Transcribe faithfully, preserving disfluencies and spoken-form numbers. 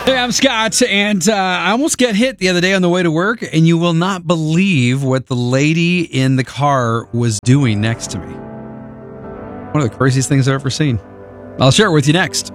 Hey, I'm Scott, and uh, I almost got hit the other day on the way to work, and you will not believe what the lady in the car was doing next to me. One of the craziest things I've ever seen. I'll share it with you next.